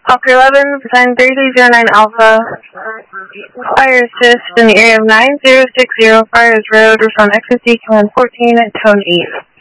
Hawker 11, sign 3309 Alpha. Fire assist in the area of 9060 Fires Road. We're from exit command 14 at tone 8.